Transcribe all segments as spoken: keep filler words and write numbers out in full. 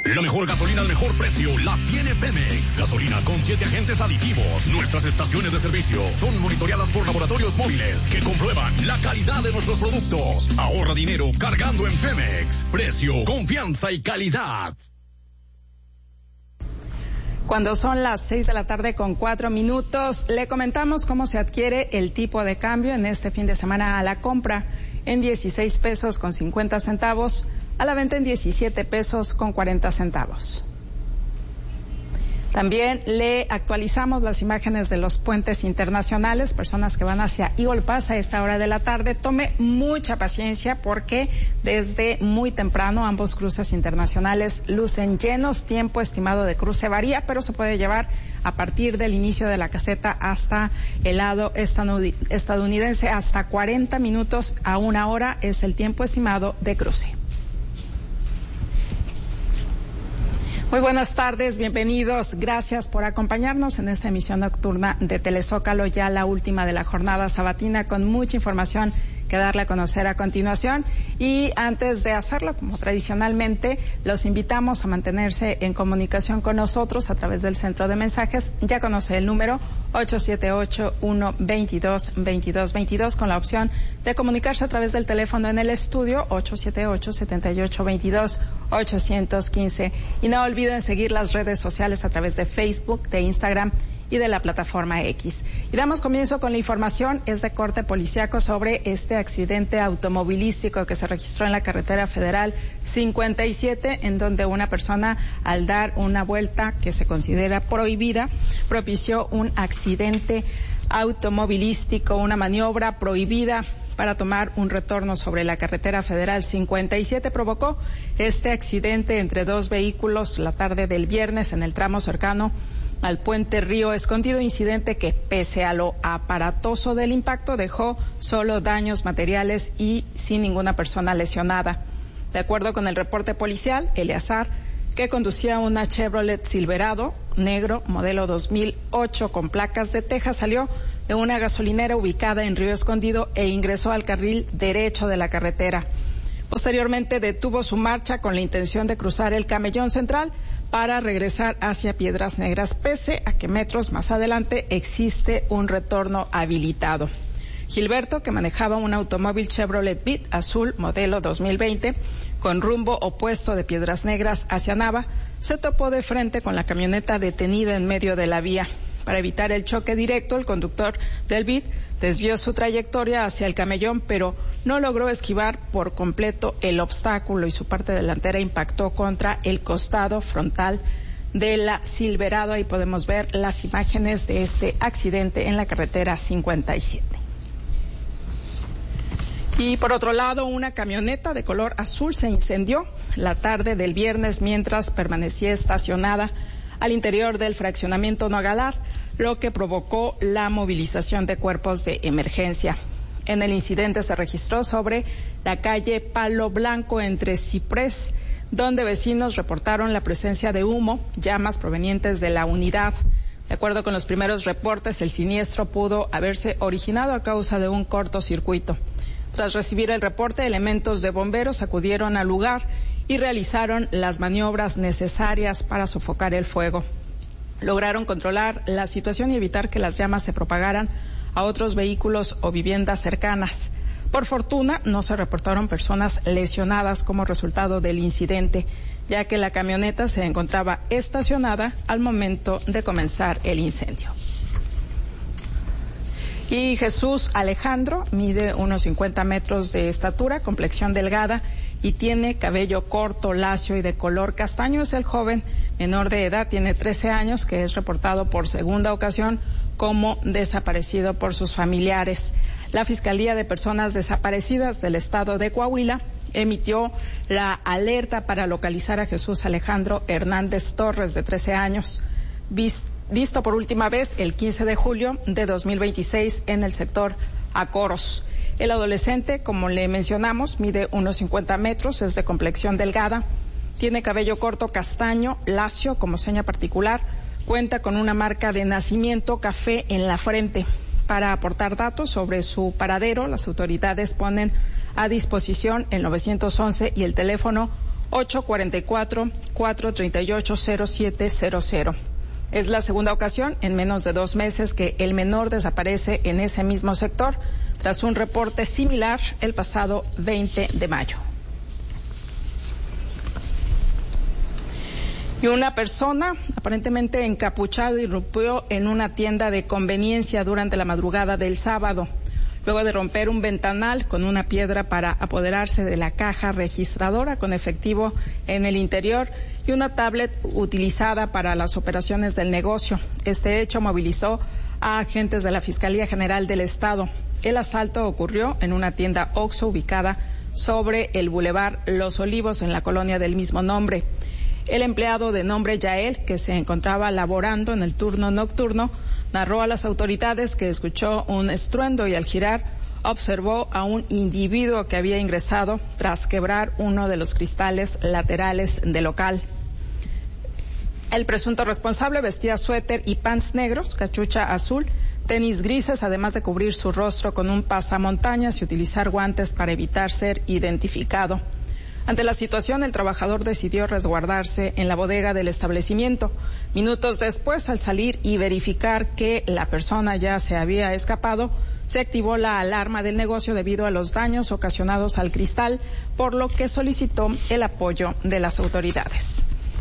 La mejor gasolina al mejor precio la tiene Pemex. Gasolina con siete agentes aditivos. Nuestras estaciones de servicio son monitoreadas por laboratorios móviles que comprueban la calidad de nuestros productos. Ahorra dinero cargando en Pemex. Precio, confianza y calidad. Cuando son las seis de la tarde con cuatro minutos, le comentamos cómo se adquiere el tipo de cambio en este fin de semana a la compra en dieciséis pesos con cincuenta centavos, a la venta en diecisiete pesos con cuarenta centavos. También le actualizamos las imágenes de los puentes internacionales, personas que van hacia Eagle Pass a esta hora de la tarde. Tome mucha paciencia porque desde muy temprano ambos cruces internacionales lucen llenos. Tiempo estimado de cruce varía, pero se puede llevar a partir del inicio de la caseta hasta el lado estadounidense. Hasta cuarenta minutos a una hora es el tiempo estimado de cruce. Muy buenas tardes, bienvenidos. Gracias por acompañarnos en esta emisión nocturna de Telezócalo, ya la última de la jornada sabatina, con mucha información que darle a conocer a continuación. Y antes de hacerlo, como tradicionalmente, los invitamos a mantenerse en comunicación con nosotros a través del centro de mensajes. Ya conoce el número ocho siete ocho, uno dos dos, dos dos dos dos, con la opción de comunicarse a través del teléfono en el estudio ocho siete ocho, siete ocho dos dos, ocho uno cinco. Y no olviden seguir las redes sociales a través de Facebook, de Instagram y de la plataforma X. Y damos comienzo con la información, es de corte policíaco sobre este accidente automovilístico que se registró en la carretera federal cincuenta y siete, en donde una persona, al dar una vuelta que se considera prohibida, propició un accidente automovilístico, una maniobra prohibida para tomar un retorno sobre la carretera federal cincuenta y siete. Provocó este accidente entre dos vehículos la tarde del viernes en el tramo cercano al puente Río Escondido, incidente que, pese a lo aparatoso del impacto, dejó solo daños materiales y sin ninguna persona lesionada. De acuerdo con el reporte policial, Eleazar, que conducía una Chevrolet Silverado negro modelo dos mil ocho con placas de Texas, salió de una gasolinera ubicada en Río Escondido e ingresó al carril derecho de la carretera. Posteriormente detuvo su marcha con la intención de cruzar el Camellón Central para regresar hacia Piedras Negras, pese a que metros más adelante existe un retorno habilitado. Gilberto, que manejaba un automóvil Chevrolet Beat azul modelo dos mil veinte con rumbo opuesto de Piedras Negras hacia Nava, se topó de frente con la camioneta detenida en medio de la vía. Para evitar el choque directo, el conductor del Beat desvió su trayectoria hacia el Camellón, pero no logró esquivar por completo el obstáculo y su parte delantera impactó contra el costado frontal de la Silverado. Ahí podemos ver las imágenes de este accidente en la carretera cincuenta y siete. Y por otro lado, una camioneta de color azul se incendió la tarde del viernes mientras permanecía estacionada al interior del fraccionamiento Nogalar, lo que provocó la movilización de cuerpos de emergencia. En el incidente se registró sobre la calle Palo Blanco entre Ciprés, donde vecinos reportaron la presencia de humo, llamas provenientes de la unidad. De acuerdo con los primeros reportes, el siniestro pudo haberse originado a causa de un cortocircuito. Tras recibir el reporte, elementos de bomberos acudieron al lugar y realizaron las maniobras necesarias para sofocar el fuego. Lograron controlar la situación y evitar que las llamas se propagaran a otros vehículos o viviendas cercanas. Por fortuna, no se reportaron personas lesionadas como resultado del incidente, ya que la camioneta se encontraba estacionada al momento de comenzar el incendio. Y Jesús Alejandro mide unos cincuenta metros de estatura, complexión delgada y tiene cabello corto, lacio y de color castaño. Es el joven menor de edad, tiene trece años, que es reportado por segunda ocasión como desaparecido por sus familiares. La Fiscalía de Personas Desaparecidas del Estado de Coahuila emitió la alerta para localizar a Jesús Alejandro Hernández Torres, de trece años, visto visto por última vez el quince de julio de dos mil veintiséis en el sector Acoros. El adolescente, como le mencionamos, mide unos cincuenta metros, es de complexión delgada, tiene cabello corto castaño, lacio como seña particular, cuenta con una marca de nacimiento café en la frente. Para aportar datos sobre su paradero, las autoridades ponen a disposición el nueve once y el teléfono ocho cuatro cuatro, cuatro tres ocho, cero siete cero cero. Es la segunda ocasión en menos de dos meses que el menor desaparece en ese mismo sector, tras un reporte similar el pasado veinte de mayo. Y una persona aparentemente encapuchada irrumpió en una tienda de conveniencia durante la madrugada del sábado, luego de romper un ventanal con una piedra para apoderarse de la caja registradora con efectivo en el interior y una tablet utilizada para las operaciones del negocio. Este hecho movilizó a agentes de la Fiscalía General del Estado. El asalto ocurrió en una tienda Oxxo ubicada sobre el Boulevard Los Olivos en la colonia del mismo nombre. El empleado de nombre Yael, que se encontraba laborando en el turno nocturno, narró a las autoridades que escuchó un estruendo y al girar observó a un individuo que había ingresado tras quebrar uno de los cristales laterales del local. El presunto responsable vestía suéter y pants negros, cachucha azul, tenis grises, además de cubrir su rostro con un pasamontañas y utilizar guantes para evitar ser identificado. Ante la situación, el trabajador decidió resguardarse en la bodega del establecimiento. Minutos después, al salir y verificar que la persona ya se había escapado, se activó la alarma del negocio debido a los daños ocasionados al cristal, por lo que solicitó el apoyo de las autoridades.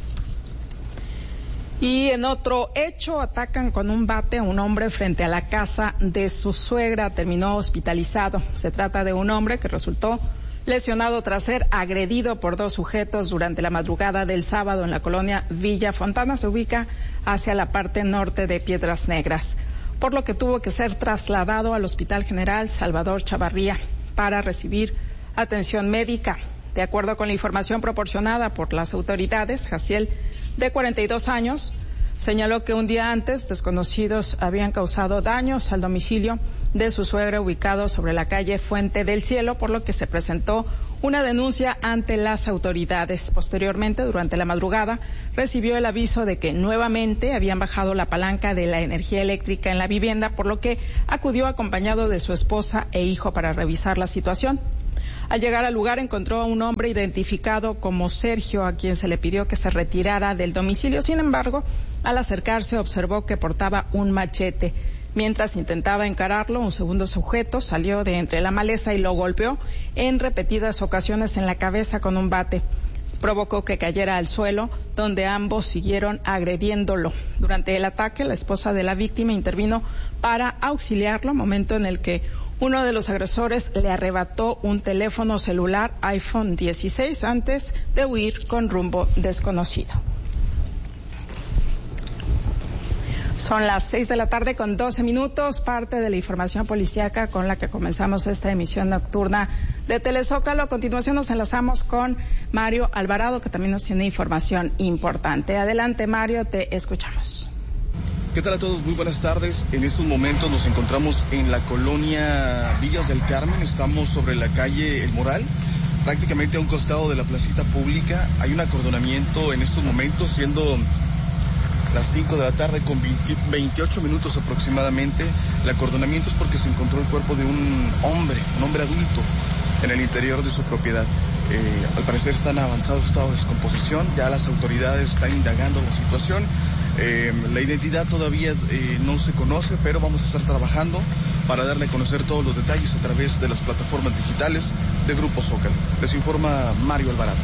Y en otro hecho, atacan con un bate a un hombre frente a la casa de su suegra. Terminó hospitalizado. Se trata de un hombre que resultó lesionado tras ser agredido por dos sujetos durante la madrugada del sábado en la colonia Villa Fontana. Se ubica hacia la parte norte de Piedras Negras, por lo que tuvo que ser trasladado al Hospital General Salvador Chavarría para recibir atención médica. De acuerdo con la información proporcionada por las autoridades, Jaciel, de cuarenta y dos años, señaló que un día antes desconocidos habían causado daños al domicilio de su suegra ubicado sobre la calle Fuente del Cielo, por lo que se presentó una denuncia ante las autoridades. Posteriormente, durante la madrugada, recibió el aviso de que nuevamente habían bajado la palanca de la energía eléctrica en la vivienda, por lo que acudió acompañado de su esposa e hijo para revisar la situación. Al llegar al lugar encontró a un hombre identificado como Sergio, a quien se le pidió que se retirara del domicilio. Sin embargo, al acercarse observó que portaba un machete. Mientras intentaba encararlo, un segundo sujeto salió de entre la maleza y lo golpeó en repetidas ocasiones en la cabeza con un bate. Provocó que cayera al suelo, donde ambos siguieron agrediéndolo. Durante el ataque, la esposa de la víctima intervino para auxiliarlo, momento en el que uno de los agresores le arrebató un teléfono celular iPhone dieciséis antes de huir con rumbo desconocido. Son las seis de la tarde con doce minutos, parte de la información policíaca con la que comenzamos esta emisión nocturna de Telezócalo. A continuación nos enlazamos con Mario Alvarado, que también nos tiene información importante. Adelante, Mario, te escuchamos. ¿Qué tal a todos? Muy buenas tardes. En estos momentos nos encontramos en la colonia Villas del Carmen. Estamos sobre la calle El Moral, prácticamente a un costado de la placita pública. Hay un acordonamiento en estos momentos, siendo las cinco de la tarde con veinte, veintiocho minutos aproximadamente. El acordonamiento es porque se encontró el cuerpo de un hombre, un hombre adulto, en el interior de su propiedad. Eh, al parecer está en avanzado estado de descomposición. Ya las autoridades están indagando la situación. Eh, la identidad todavía eh, no se conoce, pero vamos a estar trabajando para darle a conocer todos los detalles a través de las plataformas digitales de Grupo Zócalo. Les informa Mario Alvarado.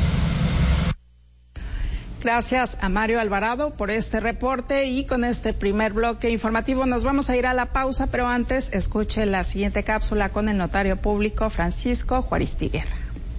Gracias a Mario Alvarado por este reporte, y con este primer bloque informativo nos vamos a ir a la pausa, pero antes escuche la siguiente cápsula con el notario público Francisco Juaristi Guerra.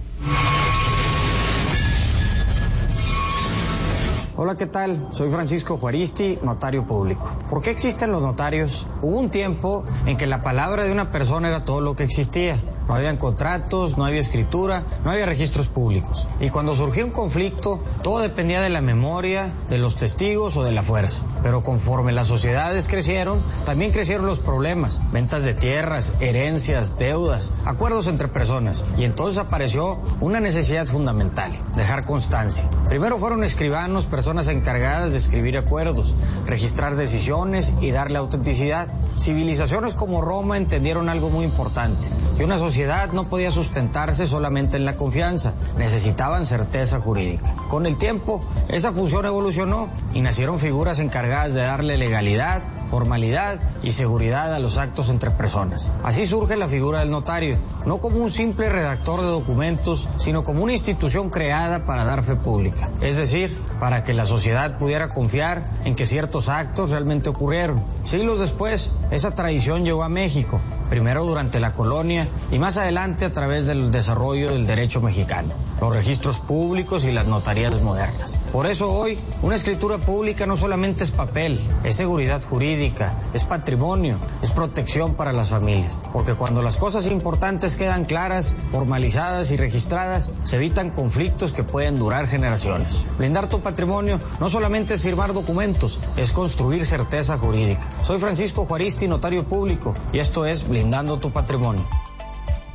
Hola, ¿qué tal? Soy Francisco Juaristi, notario público. ¿Por qué existen los notarios? Hubo un tiempo en que la palabra de una persona era todo lo que existía. No habían contratos, no había escritura, no había registros públicos. Y cuando surgió un conflicto, todo dependía de la memoria, de los testigos o de la fuerza. Pero conforme las sociedades crecieron, también crecieron los problemas. Ventas de tierras, herencias, deudas, acuerdos entre personas. Y entonces apareció una necesidad fundamental: dejar constancia. Primero fueron escribanos, personas personas encargadas de escribir acuerdos, registrar decisiones y darle autenticidad. Civilizaciones como Roma entendieron algo muy importante, que una sociedad no podía sustentarse solamente en la confianza, necesitaban certeza jurídica. Con el tiempo, esa función evolucionó y nacieron figuras encargadas de darle legalidad, formalidad y seguridad a los actos entre personas. Así surge la figura del notario, no como un simple redactor de documentos, sino como una institución creada para dar fe pública, es decir, para que la sociedad pudiera confiar en que ciertos actos realmente ocurrieron. Siglos después, esa tradición llegó a México, primero durante la colonia y más adelante a través del desarrollo del derecho mexicano, los registros públicos y las notarías modernas. Por eso hoy, una escritura pública no solamente es papel, es seguridad jurídica, es patrimonio, es protección para las familias, porque cuando las cosas importantes quedan claras, formalizadas y registradas, se evitan conflictos que pueden durar generaciones. Blindar tu patrimonio no solamente es firmar documentos, es construir certeza jurídica. Soy Francisco Juaristi, notario público, y esto es Blindando tu Patrimonio.